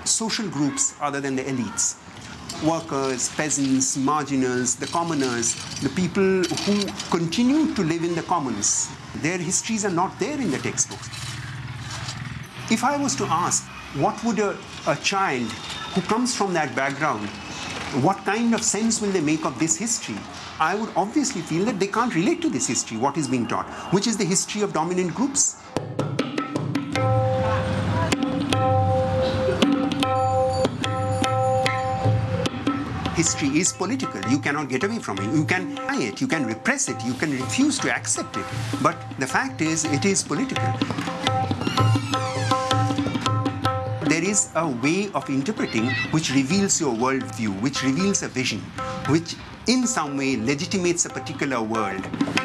social groups other than the elites. Workers, peasants, marginals, the commoners, the people who continue to live in the commons. Their histories are not there in the textbooks. If I was to ask, what would a child who comes from that background, what kind of sense will they make of this history? I would obviously feel that they can't relate to this history, what is being taught, which is the history of dominant groups. History is political. You cannot get away from it. You can deny it, you can repress it, you can refuse to accept it. But the fact is, it is political. There is a way of interpreting which reveals your worldview, which reveals a vision, which in some way legitimates a particular world.